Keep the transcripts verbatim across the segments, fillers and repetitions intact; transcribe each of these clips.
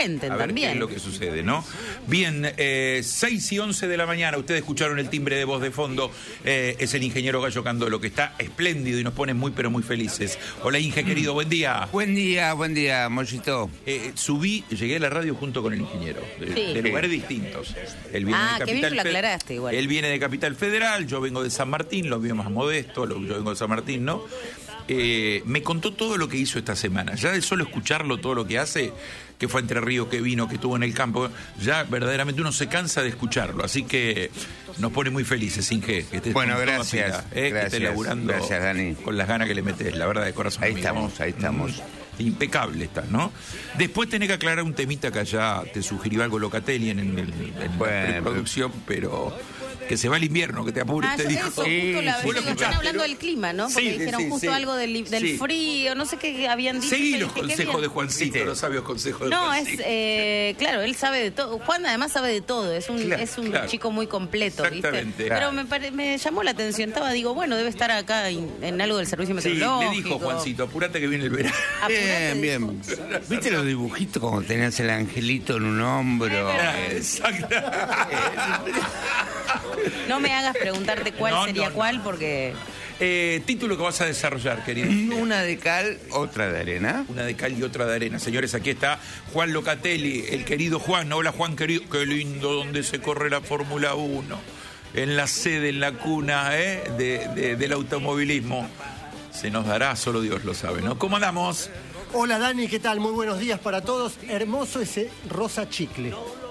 cuenten a ver también. qué es lo que sucede, ¿no? Bien, eh, seis y once de la mañana, ustedes escucharon el timbre de voz de fondo, eh, es el ingeniero Gallo Candolo, que está espléndido y nos pone muy, pero muy felices. Hola, Inge, querido, buen día. Buen día, buen día, Mollito. Eh, subí, llegué a la radio junto con el ingeniero, de, Sí. de lugares distintos. Él viene Ah, de qué bien Capital que lo Fe- aclaraste igual. Él viene de Capital Federal, yo vengo de San Martín, lo veo más modesto, lo, yo vengo de San Martín, ¿no? Eh, me contó todo lo que hizo esta semana. Ya de solo escucharlo, todo lo que hace, que fue a Entre Ríos, que vino, que estuvo en el campo, ya verdaderamente uno se cansa de escucharlo. Así que nos pone muy felices, Inge, que estés Bueno, con toda gracias, pila, eh, que gracias, estés laburando gracias, Dani. con las ganas que le metes, la verdad, de corazón. Ahí amigo. estamos, ahí estamos. Mm, impecable estás, ¿no? Después tenés que aclarar un temita que allá te sugirió algo Locatelli en, el, en Bueno, la preproducción, pero que se va el invierno, que te apures, Ah, te yo- dijo. eso, Sí, justo la sí, vez sí. que están escuchaste, hablando ¿no? del clima, ¿no? Porque Sí, dijeron sí, justo sí. algo del, del Sí. frío, no sé qué habían dicho. Seguí yo los dije, qué consejos bien. de Juancito, ¿Viste? los sabios consejos de No, Juancito. es, eh, claro, él sabe de todo. Juan además sabe de todo, es un, Claro, es un claro. chico muy completo, ¿viste? Exactamente. Pero Claro. me, pare- me llamó la atención, estaba, digo, bueno, debe estar acá en, en algo del servicio Sí, meteorológico. le dijo Juancito, apurate que viene el verano. Apurate, Bien, dijo. bien. ¿Viste los dibujitos como tenías el angelito en un hombro? Exacto. No me hagas preguntarte cuál No, sería no, no. cuál, porque... Eh, título que vas a desarrollar, querido. Una de cal, otra de arena. Una de cal y otra de arena. Señores, aquí está Juan Locatelli, el querido Juan. Hola, Juan, querido. Qué lindo donde se corre la Fórmula uno. En la sede, en la cuna ¿eh? de, de- del automovilismo. Se nos dará, solo Dios lo sabe, ¿no? ¿Cómo andamos? Hola Dani, ¿qué tal? Muy buenos días para todos. Hermoso ese rosa chicle.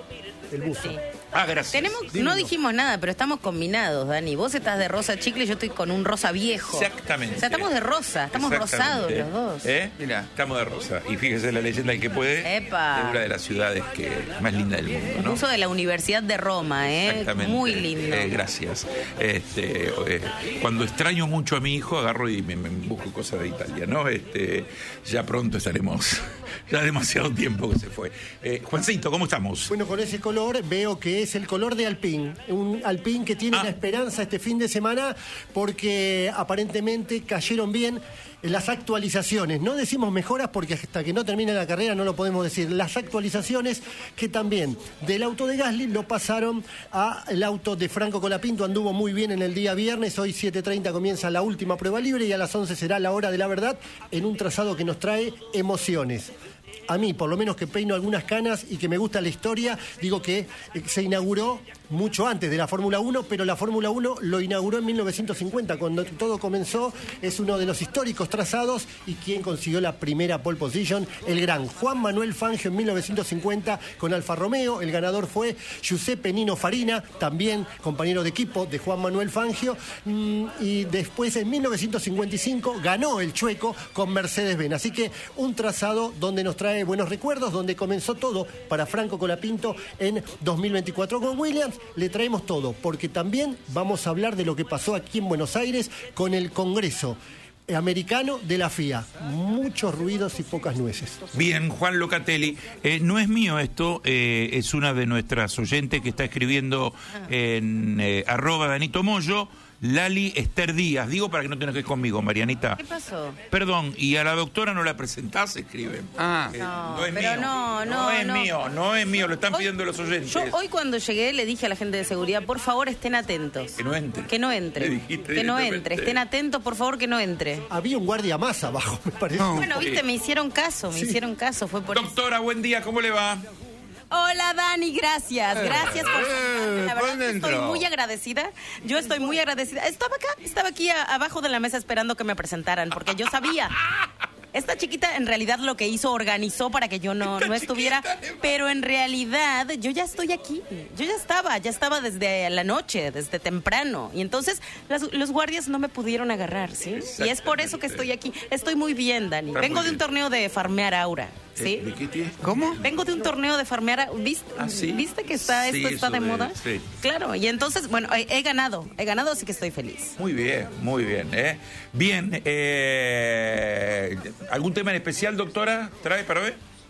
El buzo. Sí. Ah, gracias. Tenemos, Divino. no dijimos nada, pero estamos combinados, Dani. Vos estás de rosa chicle y yo estoy con un rosa viejo. Exactamente. O sea, estamos de rosa, estamos rosados Exactamente. los dos. ¿Eh? Mirá. Estamos de rosa. Y fíjese la leyenda, el que puede. Epa. Es una de las ciudades que más linda del mundo, Un ¿no? uso de la Universidad de Roma, ¿eh? Exactamente. Muy lindo. Eh, gracias. Este, eh, cuando extraño mucho a mi hijo, agarro y me, me busco cosas de Italia, ¿no? Este, ya pronto estaremos, ya demasiado tiempo que se fue. Eh, Juancito, ¿cómo estamos? Bueno, con ese color veo que es el color de Alpine. Un Alpine que tiene Ah. la esperanza este fin de semana porque aparentemente cayeron bien las actualizaciones. No decimos mejoras porque hasta que no termine la carrera no lo podemos decir. Las actualizaciones que también del auto de Gasly lo pasaron al auto de Franco Colapinto. Anduvo muy bien en el día viernes. Hoy siete treinta comienza la última prueba libre y a las once será la hora de la verdad en un trazado que nos trae emociones. A mí, por lo menos que peino algunas canas y que me gusta la historia, digo que eh, se inauguró mucho antes de la Fórmula uno, pero la Fórmula uno lo inauguró en mil novecientos cincuenta, cuando todo comenzó. Es uno de los históricos trazados y quien consiguió la primera pole position, el gran Juan Manuel Fangio en mil novecientos cincuenta con Alfa Romeo. El ganador fue Giuseppe Nino Farina, también compañero de equipo de Juan Manuel Fangio. Mm, y después en mil novecientos cincuenta y cinco ganó el chueco con Mercedes-Benz. Así que un trazado donde nos trae buenos recuerdos, donde comenzó todo para Franco Colapinto en dos mil veinticuatro con Williams. Le traemos todo, porque también vamos a hablar de lo que pasó aquí en Buenos Aires con el Congreso americano de la F I A. Muchos ruidos y pocas nueces. Bien, Juan Locatelli. Eh, no es mío esto, eh, es una de nuestras oyentes que está escribiendo en eh, arroba Danito Moyo, Lali Esther Díaz. Digo para que no tengas que ir conmigo, Marianita. ¿Qué pasó? Perdón, y a la doctora no la presentás, escriben. Ah. Eh, No, es pero mío. no, no, es no. mío, no es mío, lo están Hoy- pidiendo los oyentes. Yo hoy cuando llegué le dije a la gente de seguridad, por favor estén atentos. Que no entre. Que no entre. Le dijiste Que no directamente. entre. Estén atentos, por favor, que no entre. Había un guardia más abajo, me parece. No. Bueno, viste, me hicieron caso, me Sí. hicieron caso, fue por eso. Doctora, buen día, ¿cómo le va? Hola Dani, gracias, gracias por Eh, la pon verdad que dentro. estoy muy agradecida. Yo estoy muy agradecida. Estaba acá, estaba aquí a- abajo de la mesa esperando que me presentaran, porque yo sabía. Esta chiquita en realidad lo que hizo, organizó para que yo no, no estuviera, pero en realidad yo ya estoy aquí, yo ya estaba, ya estaba desde la noche, desde temprano, y entonces las- los guardias no me pudieron agarrar, ¿sí? Y es por eso que estoy aquí. Estoy muy bien, Dani. Está Vengo muy de un bien. torneo de farmear aura, ¿sí? Eh, ¿De qué tiene? ¿Cómo? Vengo de un torneo de farmear. a- ¿Viste, ¿Ah, sí? ¿viste que está, Sí, esto está eso de de- moda? sí. Claro, y entonces, bueno, he, he ganado, he ganado, así que estoy feliz. Muy bien, muy bien. ¿eh? Bien, eh, ¿algún tema en especial, doctora? ¿Trae para ver?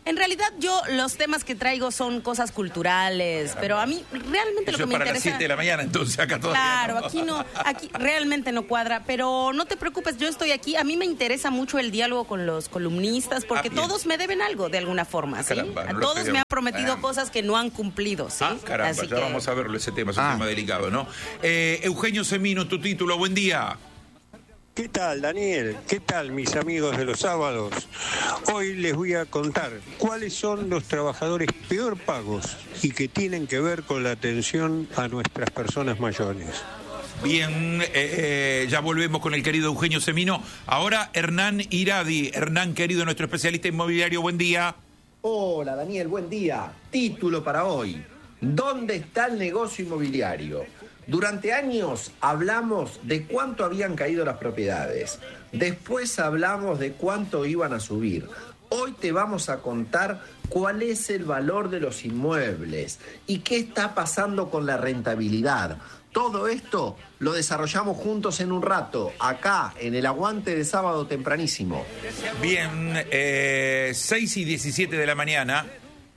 En realidad yo los temas que traigo son cosas culturales, Caramba. pero a mí realmente Eso lo que me para interesa... las siete de la mañana, entonces acá todavía Claro, no. aquí no, aquí realmente no cuadra, pero no te preocupes, yo estoy aquí. A mí me interesa mucho el diálogo con los columnistas porque ah, todos me deben algo de alguna forma, ¿sí? Caramba, no a todos me han prometido Caramba. cosas que no han cumplido, ¿sí? Ah, caramba, Así ya que... vamos a verlo, ese tema es un Ah. tema delicado, ¿no? Eh, Eugenio Semino, tu título, buen día. ¿Qué tal, Daniel? ¿Qué tal, mis amigos de los sábados? Hoy les voy a contar cuáles son los trabajadores peor pagos y que tienen que ver con la atención a nuestras personas mayores. Bien, eh, eh, ya volvemos con el querido Eugenio Semino. Ahora Hernán Iradi. Hernán, querido, nuestro especialista inmobiliario, buen día. Hola, Daniel, buen día. Título para hoy. ¿Dónde está el negocio inmobiliario? Durante años hablamos de cuánto habían caído las propiedades. Después hablamos de cuánto iban a subir. Hoy te vamos a contar cuál es el valor de los inmuebles y qué está pasando con la rentabilidad. Todo esto lo desarrollamos juntos en un rato, acá, en el Aguante de Sábado Tempranísimo. Bien, eh, seis y diecisiete de la mañana.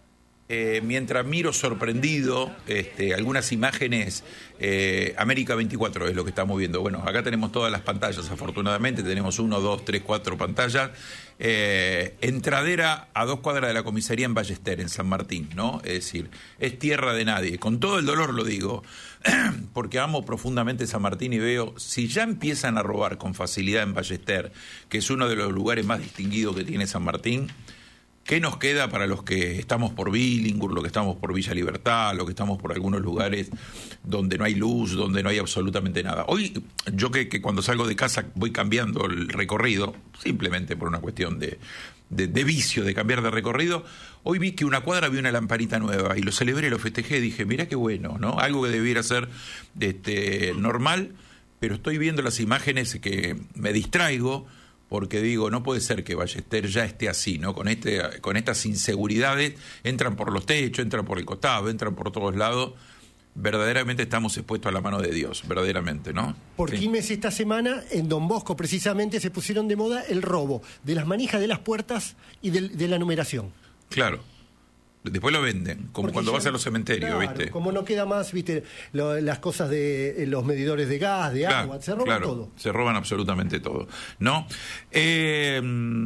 Eh, mientras miro sorprendido este, algunas imágenes, eh, América veinticuatro es lo que estamos viendo. Bueno, acá tenemos todas las pantallas, afortunadamente, tenemos uno, dos, tres, cuatro pantallas. Eh, entradera a dos cuadras de la comisaría en Ballester, en San Martín, ¿no? Es decir, es tierra de nadie. Con todo el dolor lo digo, porque amo profundamente San Martín y veo, si ya empiezan a robar con facilidad en Ballester, que es uno de los lugares más distinguidos que tiene San Martín, ¿qué nos queda para los que estamos por Billinghurst, los que estamos por Villa Libertad, los que estamos por algunos lugares donde no hay luz, donde no hay absolutamente nada? Hoy, yo que, que cuando salgo de casa voy cambiando el recorrido, simplemente por una cuestión de, de, de vicio, de cambiar de recorrido, hoy vi que una cuadra vi una lamparita nueva y lo celebré, lo festejé, dije, mirá qué bueno, ¿no? Algo que debiera ser este, normal, pero estoy viendo las imágenes que me distraigo, porque digo, no puede ser que Ballester ya esté así, ¿no? Con este, con estas inseguridades, entran por los techos, entran por el costado, entran por todos lados. Verdaderamente estamos expuestos a la mano de Dios, verdaderamente, ¿no? Por Sí. Quilmes esta semana, en Don Bosco precisamente, se pusieron de moda el robo de las manijas de las puertas y de, de la numeración. Claro. Después lo venden, como Porque cuando ya- vas a los cementerios, claro, ¿viste? Como no queda más, viste, lo- las cosas de eh, los medidores de gas, de Claro, agua, se roban claro, todo. se roban absolutamente todo, ¿no? Eh,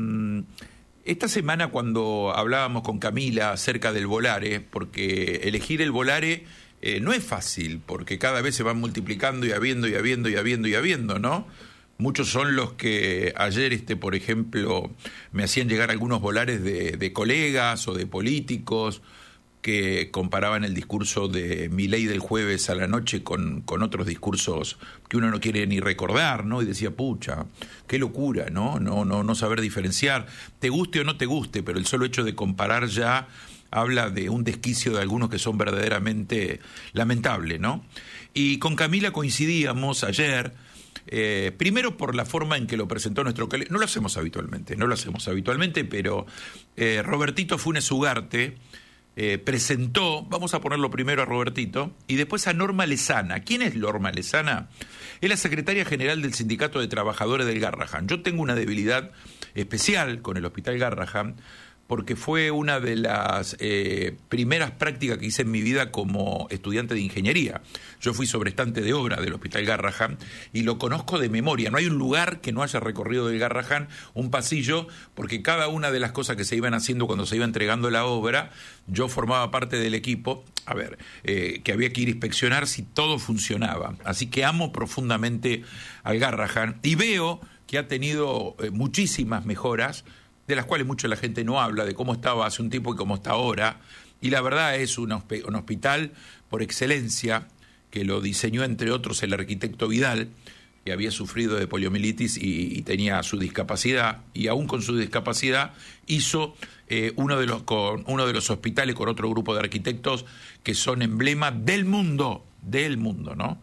esta semana cuando hablábamos con Camila acerca del Volare, porque elegir el Volare eh, no es fácil, porque cada vez se van multiplicando y habiendo y habiendo y habiendo y habiendo, ¿no? Muchos son los que ayer, este, por ejemplo, me hacían llegar algunos volares de, de colegas o de políticos que comparaban el discurso de Milei del jueves a la noche con, con otros discursos que uno no quiere ni recordar, ¿no? Y decía, pucha, qué locura, ¿no? No, no, no saber diferenciar, te guste o no te guste, pero el solo hecho de comparar ya habla de un desquicio de algunos que son verdaderamente lamentables, ¿no? Y con Camila coincidíamos ayer. Eh, primero por la forma en que lo presentó nuestro colega, no lo hacemos habitualmente, no lo hacemos habitualmente, pero eh, Robertito Funes Ugarte eh, presentó, vamos a ponerlo primero a Robertito, y después a Norma Lezana. ¿Quién es Norma Lezana? Es la secretaria general del Sindicato de Trabajadores del Garrahan. Yo tengo una debilidad especial con el Hospital Garrahan, porque fue una de las eh, primeras prácticas que hice en mi vida como estudiante de ingeniería. Yo fui sobrestante de obra del Hospital Garrahan y lo conozco de memoria. No hay un lugar que no haya recorrido del Garrahan, un pasillo, porque cada una de las cosas que se iban haciendo cuando se iba entregando la obra, yo formaba parte del equipo, a ver, eh, que había que ir a inspeccionar si todo funcionaba. Así que amo profundamente al Garrahan y veo que ha tenido eh, muchísimas mejoras, de las cuales mucha la gente no habla, de cómo estaba hace un tiempo y cómo está ahora. Y la verdad es un, hosp- un hospital por excelencia, que lo diseñó entre otros el arquitecto Vidal, que había sufrido de poliomielitis y, y tenía su discapacidad, y aún con su discapacidad hizo eh, uno, de los, con, uno de los hospitales con otro grupo de arquitectos que son emblema del mundo, del mundo, ¿no?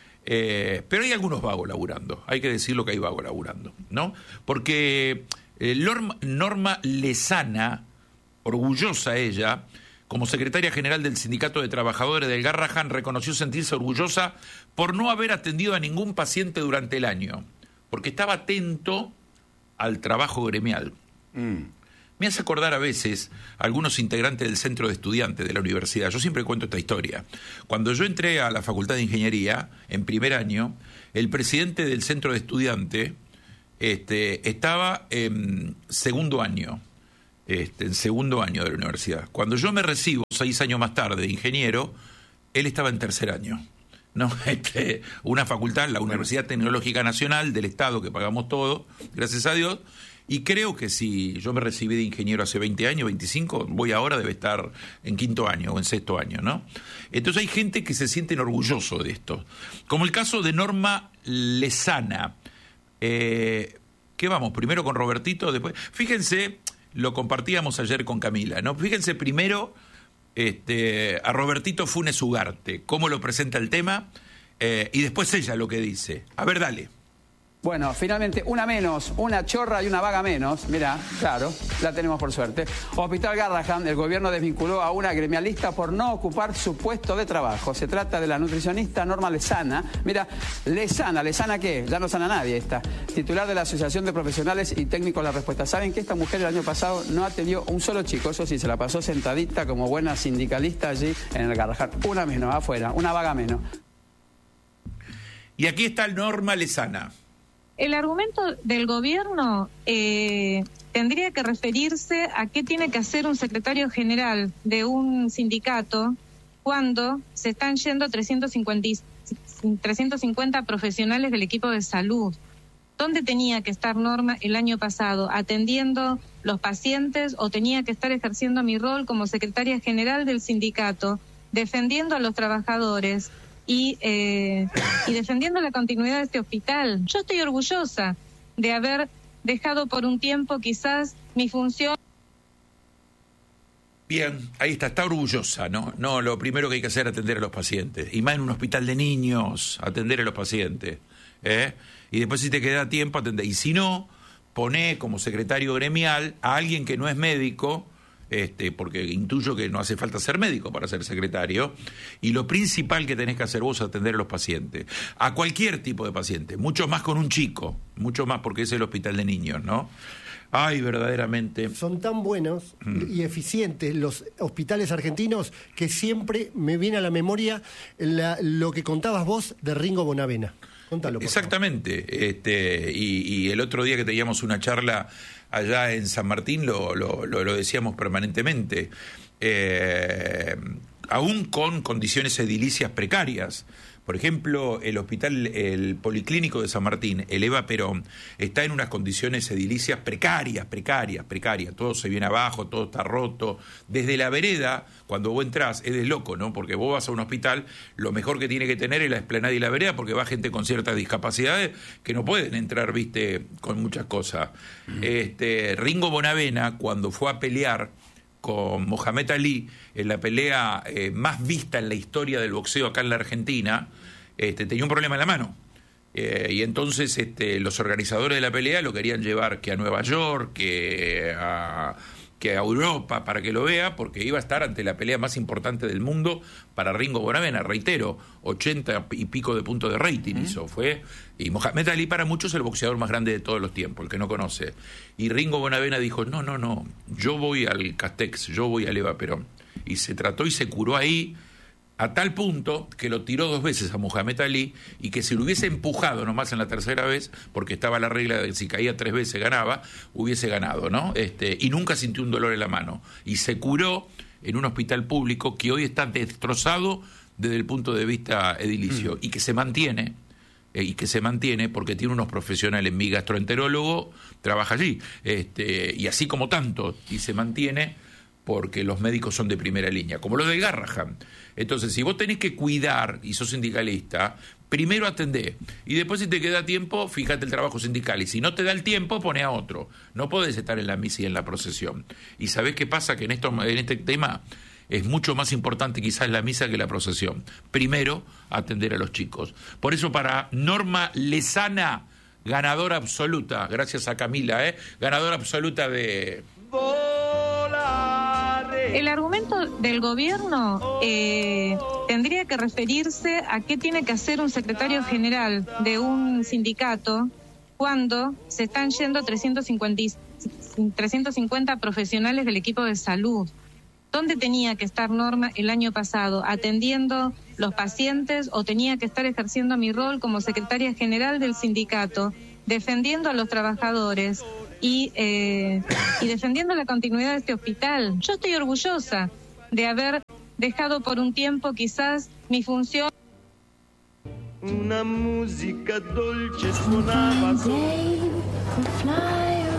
Eh, pero hay algunos vagos laburando, hay que decirlo que hay vagos laburando, ¿no? Porque eh, Norma, Norma Lezana, orgullosa ella, como secretaria general del Sindicato de Trabajadores del Garrahan, reconoció sentirse orgullosa por no haber atendido a ningún paciente durante el año, porque estaba atento al trabajo gremial. Mm. me hace acordar a veces a algunos integrantes del centro de estudiantes de la universidad. Yo siempre cuento esta historia. Cuando yo entré a la Facultad de Ingeniería, en primer año, el presidente del centro de estudiantes este, estaba en segundo año, este, en segundo año de la universidad. Cuando yo me recibo, seis años más tarde, de ingeniero, él estaba en tercer año. No, este, una facultad, la Universidad Tecnológica Nacional del Estado, que pagamos todo, gracias a Dios, y creo que si yo me recibí de ingeniero hace veinte años, veinticinco, voy ahora, debe estar en quinto año o en sexto año, ¿no? Entonces hay gente que se sienten orgullosos de esto, como el caso de Norma Lezana. Eh, ¿Qué vamos? Primero con Robertito, después... Fíjense, lo compartíamos ayer con Camila, ¿no? Fíjense primero... Este, a Robertito Funes Ugarte, cómo lo presenta el tema, eh, y después ella lo que dice. A ver, dale. Bueno, finalmente una menos, una chorra y una vaga menos. Mirá, claro, la tenemos por suerte. Hospital Garrahan, el gobierno desvinculó a una gremialista por no ocupar su puesto de trabajo. Se trata de la nutricionista Norma Lezana. Mira, Lezana, ¿Lezana qué? Ya no sana nadie esta. Titular de la Asociación de Profesionales y Técnicos La Respuesta. ¿Saben que esta mujer el año pasado no atendió un solo chico? Eso sí, se la pasó sentadita como buena sindicalista allí en el Garrahan. Una menos, afuera, una vaga menos. Y aquí está Norma Lezana. El argumento del gobierno eh, tendría que referirse a qué tiene que hacer un secretario general de un sindicato cuando se están yendo trescientos cincuenta profesionales del equipo de salud. ¿Dónde tenía que estar Norma el año pasado? ¿Atendiendo los pacientes o tenía que estar ejerciendo mi rol como secretaria general del sindicato, defendiendo a los trabajadores? Y, eh, y defendiendo la continuidad de este hospital? Yo estoy orgullosa de haber dejado por un tiempo quizás mi función. Bien, ahí está, está orgullosa, ¿no? No, lo primero que hay que hacer es atender a los pacientes, y más en un hospital de niños, atender a los pacientes, ¿eh? Y después si te queda tiempo, atender. Y si no, poné como secretario gremial a alguien que no es médico, Este, porque intuyo que no hace falta ser médico para ser secretario, y lo principal que tenés que hacer vos es atender a los pacientes, a cualquier tipo de paciente, mucho más con un chico, mucho más porque es el hospital de niños, ¿no? Ay, verdaderamente. Son tan buenos mm. y eficientes los hospitales argentinos que siempre me viene a la memoria la, lo que contabas vos de Ringo Bonavena. Contalo, por Exactamente. favor. Este, y, y el otro día que teníamos una charla allá en San Martín lo, lo, lo, lo decíamos permanentemente, eh, aún con condiciones edilicias precarias. Por ejemplo, el hospital, el Policlínico de San Martín, el Eva Perón, está en unas condiciones edilicias precarias, precarias, precarias. Todo se viene abajo, todo está roto. Desde la vereda, cuando vos entrás, es de loco, ¿no? Porque vos vas a un hospital, lo mejor que tiene que tener es la explanada y la vereda, porque va gente con ciertas discapacidades que no pueden entrar, viste, con muchas cosas. Mm. Este, Ringo Bonavena, cuando fue a pelear con Mohamed Ali, en la pelea eh, más vista en la historia del boxeo acá en la Argentina, este, tenía un problema en la mano. Eh, y entonces este, los organizadores de la pelea lo querían llevar que a Nueva York, que a, que a Europa, para que lo vea, porque iba a estar ante la pelea más importante del mundo para Ringo Bonavena. Reitero, ochenta y pico de puntos de rating uh-huh. hizo, fue... Y Mohamed Ali para muchos es el boxeador más grande de todos los tiempos, el que no conoce. Y Ringo Bonavena dijo, no, no, no, yo voy al Castex, yo voy al Eva Perón. Y se trató y se curó ahí, a tal punto que lo tiró dos veces a Mohamed Ali, y que si lo hubiese empujado nomás en la tercera vez, porque estaba la regla de que si caía tres veces ganaba, hubiese ganado, ¿no? Este, y nunca sintió un dolor en la mano. Y se curó en un hospital público que hoy está destrozado desde el punto de vista edilicio, mm. y que se mantiene... y que se mantiene porque tiene unos profesionales. Mi gastroenterólogo trabaja allí, este, y así como tanto, y se mantiene porque los médicos son de primera línea, como los del Garrahan. Entonces, si vos tenés que cuidar y sos sindicalista, primero atendé, y después si te queda tiempo, fíjate el trabajo sindical, y si no te da el tiempo, pone a otro. No podés estar en la misa y en la procesión. ¿Y sabés qué pasa? Que en, esto, en este tema... es mucho más importante quizás la misa que la procesión. Primero, atender a los chicos. Por eso para Norma Lezana, ganadora absoluta, gracias a Camila, ¿eh? ganadora absoluta de... El argumento del gobierno eh, tendría que referirse a qué tiene que hacer un secretario general de un sindicato cuando se están yendo trescientos cincuenta profesionales del equipo de salud. ¿Dónde tenía que estar Norma el año pasado? ¿Atendiendo los pacientes o tenía que estar ejerciendo mi rol como secretaria general del sindicato, defendiendo a los trabajadores y, eh, y defendiendo la continuidad de este hospital? Yo estoy orgullosa de haber dejado por un tiempo quizás mi función. Una música dolce suonava.